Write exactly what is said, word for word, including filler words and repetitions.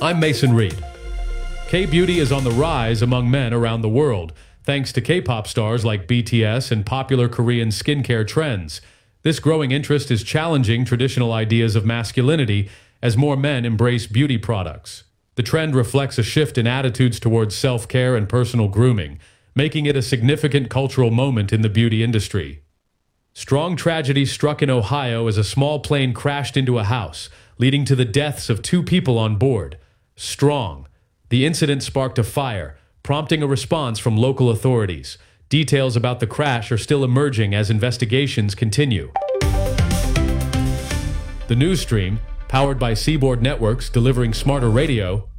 I'm Mason Reed. K-beauty is on the rise among men around the world, thanks to K-pop stars like B T S and popular Korean skincare trends. This growing interest is challenging traditional ideas of masculinity as more men embrace beauty products. The trend reflects a shift in attitudes towards self-care and personal grooming, making it a significant cultural moment in the beauty industry. Strong tragedy struck in Ohio as a small plane crashed into a house, leading to the deaths of two people on board. Strong. The incident sparked a fire, prompting a response from local authorities. Details about the crash are still emerging as investigations continue. The news stream, powered by Seaboard Networks delivering smarter radio,